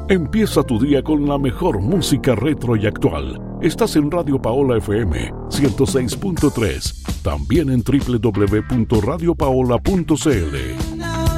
Empieza tu día con la mejor música retro y actual. Estás en Radio Paola FM 106.3. También en www.radiopaola.cl.